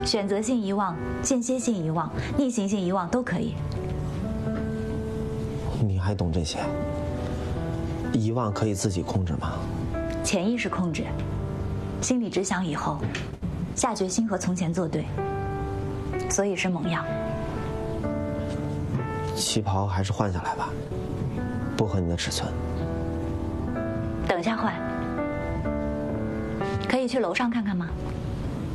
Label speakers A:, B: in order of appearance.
A: 选择性遗忘、间歇性遗忘、逆行性遗忘都可以。
B: 你还懂这些？遗忘可以自己控制吗？
A: 潜意识控制，心里只想以后，下决心和从前作对，所以是猛药。
B: 旗袍还是换下来吧，不合你的尺寸。
A: 等一下换，可以去楼上看看吗？